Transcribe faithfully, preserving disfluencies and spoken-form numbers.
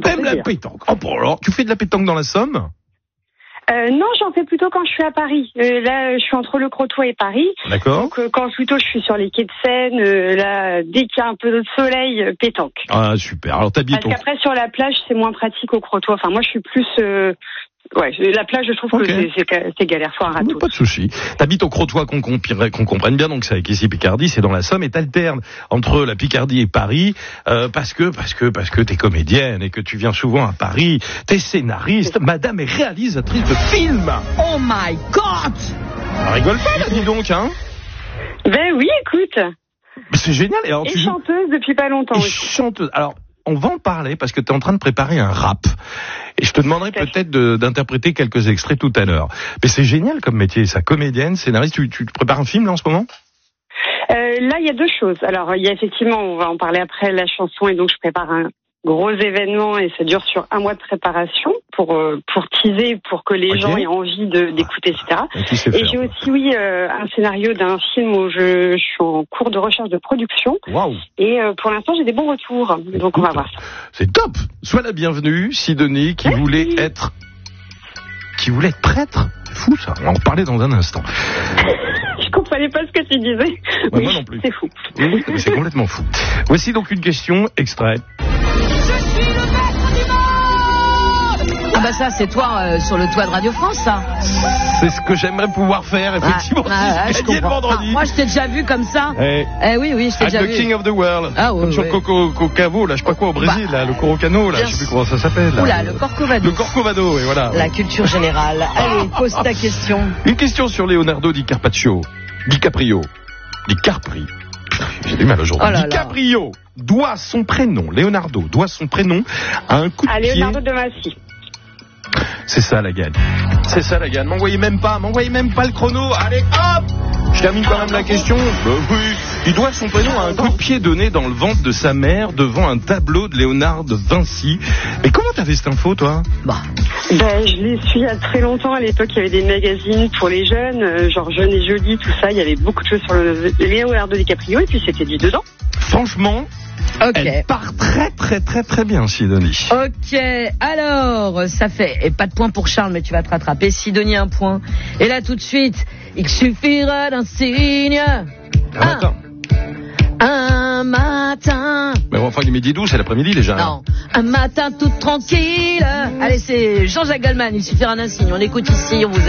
Même la pétanque. Oh, bon, alors, tu fais de la pétanque dans la Somme? Euh, non, j'en fais plutôt quand je suis à Paris. Euh, là, je suis entre le Crotoy et Paris. D'accord. Donc, euh, quand plutôt je suis sur les quais de Seine, euh, là, dès qu'il y a un peu de soleil, euh, pétanque. Ah, super. Alors, t'habites Parce qu'après, sur la plage, c'est moins pratique au Crotoy. Enfin, moi, je suis plus... Euh, ouais, la plage, je trouve okay. que c'est, c'est, c'est galère, faut un râteau. Pas de souci. T'habites au Crotoy, qu'on, qu'on, qu'on comprenne bien, donc c'est avec ici Picardie, c'est dans la Somme, et t'alternes entre la Picardie et Paris, euh, parce que, parce que, parce que t'es comédienne et que tu viens souvent à Paris. T'es scénariste, madame est réalisatrice de films. Oh my God! Ça rigole pas, là, dis donc, hein? Ben oui, écoute. C'est génial. Et, alors, et tu chanteuse depuis pas longtemps. Et chanteuse. Alors, on va en parler parce que tu es en train de préparer un rap. Et je te demanderai peut-être de, d'interpréter quelques extraits tout à l'heure. Mais c'est génial comme métier, ça. Comédienne, scénariste. Tu, tu prépares un film là en ce moment? euh, Là, il y a deux choses. Alors, il y a effectivement, on va en parler après, la chanson. Et donc, je prépare un gros événement et ça dure sur un mois de préparation pour euh, pour teaser, pour que les okay. gens aient envie de, d'écouter, et cetera. Et, et faire, j'ai aussi, oui, euh, un scénario d'un film où je, je suis en cours de recherche de production. Wow. Et euh, pour l'instant, j'ai des bons retours. Donc, Écoute, on va voir ça. C'est top. Sois la bienvenue, Sidonie, qui Merci. voulait être qui voulait être prêtre. C'est fou ça. On va en reparler dans un instant. Je comprenais pas ce que tu disais. Ouais, oui, moi non plus. C'est fou. Oui, oui, c'est complètement fou. Voici donc une question extrait. Ah bah ça c'est toi euh, sur le toit de Radio France ça. C'est ce que j'aimerais pouvoir faire effectivement ah, si ah, je gagnais le vendredi. Ah, moi je t'ai déjà vu comme ça. Eh, eh oui oui je t'ai déjà the vu. King of the World. Ah, oui, comme oui. sur le Coco Cocavo là, je sais pas quoi au Brésil bah, là, le Corocano là, je sais plus comment ça s'appelle. Là. Oula, le Corcovado. Le Corcovado, et voilà. La culture générale. Allez, pose ta question. Une question sur Leonardo DiCaprio. DiCaprio. DiCaprio. J'ai du mal aujourd'hui. Oh DiCaprio doit son prénom, Leonardo doit son prénom à un coup de à pied. Leonardo de Massy. C'est ça la gagne. C'est ça la gagne. M'envoyez même pas, m'envoyez même pas le chrono. Allez, hop! Je termine quand même la question. Bah oui. Il doit son prénom à un coup de pied donné dans le ventre de sa mère devant un tableau de Léonard de Vinci. Mais comment t'as fait cette info, toi? Bah. Ben, je l'ai su il y a très longtemps. À l'époque, il y avait des magazines pour les jeunes, euh, genre Jeune et Jolie, tout ça. Il y avait beaucoup de choses sur le Leonardo DiCaprio et puis c'était dit dedans. Franchement, okay. elle part très très très très bien, Sidonie. Ok, alors, ça fait, et pas de point pour Charles, mais tu vas te rattraper. Sidonie, un point. Et là, tout de suite, il suffira d'un signe. Ah, attends. Un matin. Mais bon, enfin, il est midi douze, c'est l'après-midi déjà. Non, un matin tout tranquille. Allez, c'est Jean-Jacques Goldman, il suffira d'un signe. On écoute ici, on vous